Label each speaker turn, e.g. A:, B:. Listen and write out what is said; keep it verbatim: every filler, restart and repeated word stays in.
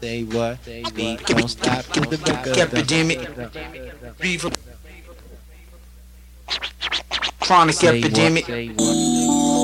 A: Say what? Speak, don't stop till the break of
B: Epidemic.
A: dawn.
B: Reaver. Chronic
A: Say
B: epidemic.
A: what? Say what?